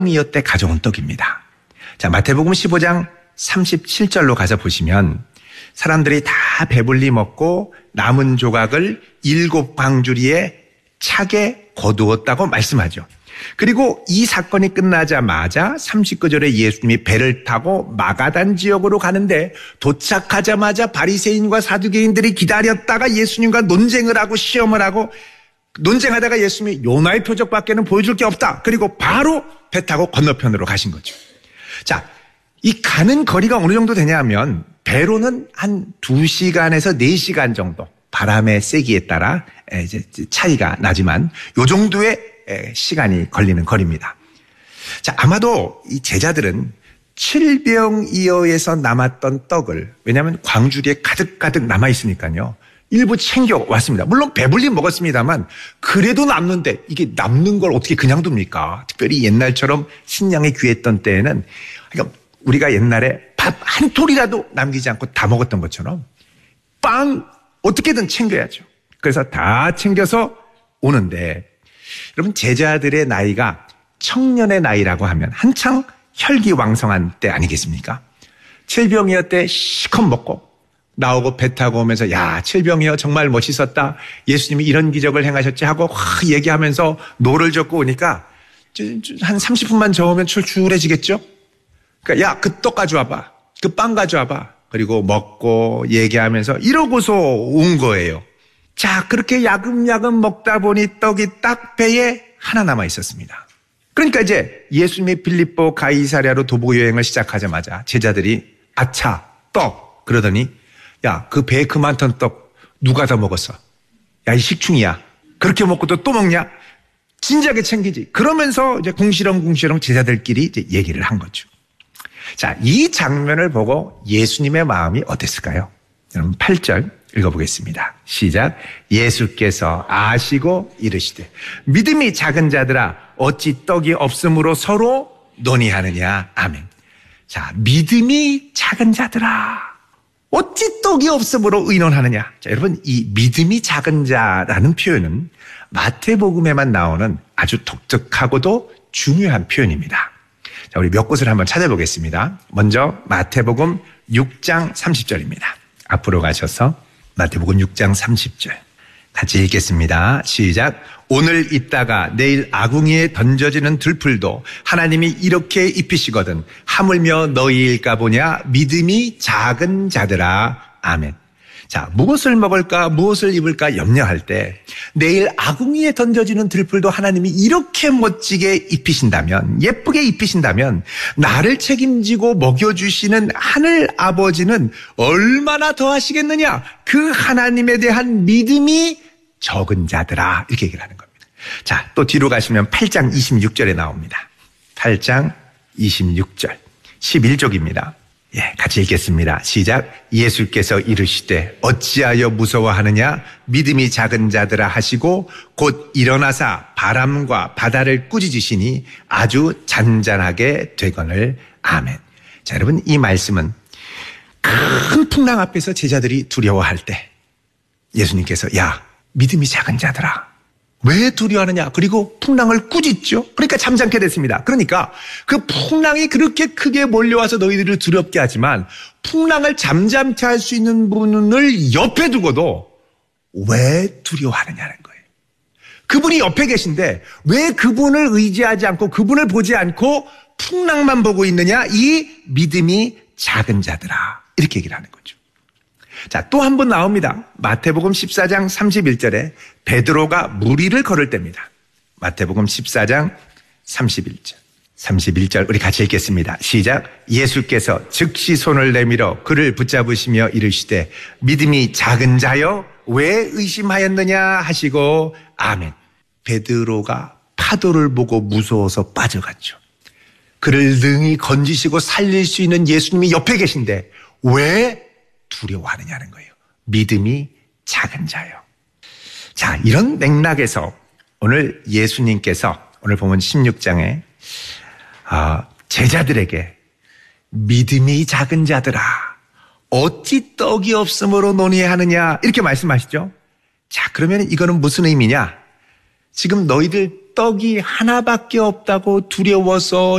이었때 가져온 떡입니다. 자, 마태복음 15장 37절로 가서 보시면 사람들이 다 배불리 먹고 남은 조각을 7방주리에 차게 거두었다고 말씀하죠. 그리고 이 사건이 끝나자마자 39절에 예수님이 배를 타고 마가단 지역으로 가는데 도착하자마자 바리새인과 사두개인들이 기다렸다가 예수님과 논쟁을 하고 시험을 하고 논쟁하다가 예수님이 요나의 표적밖에는 보여줄 게 없다. 그리고 바로 배 타고 건너편으로 가신 거죠. 자, 이 가는 거리가 어느 정도 되냐면 배로는 한 2시간에서 4시간 정도, 바람의 세기에 따라 이제 차이가 나지만 요 정도의 시간이 걸리는 거리입니다. 자, 아마도 이 제자들은 칠병이어에서 남았던 떡을, 왜냐하면 광주리에 가득가득 남아 있으니까요, 일부 챙겨왔습니다. 물론 배불리 먹었습니다만 그래도 남는데 이게 남는 걸 어떻게 그냥 둡니까? 특별히 옛날처럼 식량이 귀했던 때에는, 그러니까 우리가 옛날에 밥 한 톨이라도 남기지 않고 다 먹었던 것처럼 빵 어떻게든 챙겨야죠. 그래서 다 챙겨서 오는데, 여러분, 제자들의 나이가 청년의 나이라고 하면 한창 혈기왕성한 때 아니겠습니까? 칠병이어 때 시컷 먹고 나오고 배 타고 오면서 야, 칠병이어 정말 멋있었다, 예수님이 이런 기적을 행하셨지 하고 얘기하면서 노를 젓고 오니까 한 30분만 저으면 출출해지겠죠? 그러니까 야, 그 떡 가져와봐, 그 빵 가져와봐. 그리고 먹고 얘기하면서 이러고서 온 거예요. 자, 그렇게 야금야금 먹다 보니 떡이 딱 배에 하나 남아 있었습니다. 그러니까 이제 예수님이 빌립보 가이사랴로 도보 여행을 시작하자마자 제자들이 아차, 떡 그러더니 야, 그 배에 그 많던 떡 누가 다 먹었어? 야, 이 식충이야. 그렇게 먹고도 또 먹냐? 진작에 챙기지. 그러면서 이제 궁시렁궁시렁 제자들끼리 이제 얘기를 한 거죠. 자, 이 장면을 보고 예수님의 마음이 어땠을까요? 여러분 8절 읽어보겠습니다. 시작. 예수께서 아시고 이르시되 믿음이 작은 자들아 어찌 떡이 없으므로 서로 논의하느냐. 아멘. 자, 믿음이 작은 자들아 어찌 떡이 없으므로 의논하느냐. 자, 여러분, 이 믿음이 작은 자라는 표현은 마태복음에만 나오는 아주 독특하고도 중요한 표현입니다. 자, 우리 몇 곳을 한번 찾아보겠습니다. 먼저 마태복음 6장 30절입니다. 앞으로 가셔서 마태복음 6장 30절 같이 읽겠습니다. 시작. 오늘 있다가 내일 아궁이에 던져지는 들풀도 하나님이 이렇게 입히시거든 하물며 너희일까 보냐. 믿음이 작은 자들아. 아멘. 자, 무엇을 먹을까 무엇을 입을까 염려할 때 내일 아궁이에 던져지는 들풀도 하나님이 이렇게 멋지게 입히신다면, 예쁘게 입히신다면 나를 책임지고 먹여주시는 하늘 아버지는 얼마나 더 하시겠느냐. 그 하나님에 대한 믿음이 적은 자들아. 이렇게 얘기를 하는 겁니다. 자, 또 뒤로 가시면 8장 26절에 나옵니다. 8장 26절 11쪽입니다. 예, 같이 읽겠습니다. 시작. 예수께서 이르시되 어찌하여 무서워하느냐. 믿음이 작은 자들아 하시고 곧 일어나사 바람과 바다를 꾸짖으시니 아주 잔잔하게 되거늘. 아멘. 자, 여러분, 이 말씀은 큰 풍랑 앞에서 제자들이 두려워할 때 예수님께서 야, 믿음이 작은 자들아 왜 두려워하느냐. 그리고 풍랑을 꾸짖죠. 그러니까 잠잠게 됐습니다. 그러니까 그 풍랑이 그렇게 크게 몰려와서 너희들을 두렵게 하지만 풍랑을 잠잠케 할 수 있는 분을 옆에 두고도 왜 두려워하느냐는 거예요. 그분이 옆에 계신데 왜 그분을 의지하지 않고 그분을 보지 않고 풍랑만 보고 있느냐. 이 믿음이 작은 자들아. 이렇게 얘기를 하는 거죠. 자, 또 한 번 나옵니다. 마태복음 14장 31절에 베드로가 물 위를 걸을 때입니다. 마태복음 14장 31절 우리 같이 읽겠습니다. 시작. 예수께서 즉시 손을 내밀어 그를 붙잡으시며 이르시되 믿음이 작은 자여 왜 의심하였느냐 하시고. 아멘. 베드로가 파도를 보고 무서워서 빠져갔죠. 그를 능히 건지시고 살릴 수 있는 예수님이 옆에 계신데 왜 두려워하느냐는 거예요. 믿음이 작은 자요. 자, 이런 맥락에서 오늘 예수님께서 오늘 보면 16장에 제자들에게 믿음이 작은 자들아 어찌 떡이 없으므로 논의하느냐 이렇게 말씀하시죠. 자, 그러면 이거는 무슨 의미냐. 지금 너희들 떡이 하나밖에 없다고 두려워서